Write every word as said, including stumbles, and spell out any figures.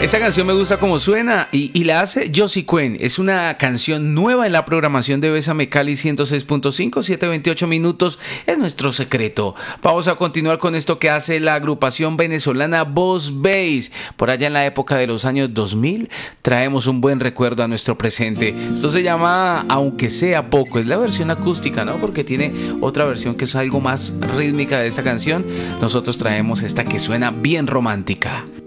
Esta canción me gusta como suena y, y la hace Josie Cuen. Es una canción nueva en la programación de Bésame Cali ciento seis punto cinco, siete veintiocho minutos. Es nuestro secreto. Vamos a continuar con esto que hace la agrupación venezolana Boss Bass. Por allá en la época de los años dos mil traemos un buen recuerdo a nuestro presente. Esto se llama Aunque sea poco. Es la versión acústica, ¿no? Porque tiene otra versión que es algo más rítmica de esta canción. Nosotros traemos esta que suena bien romántica.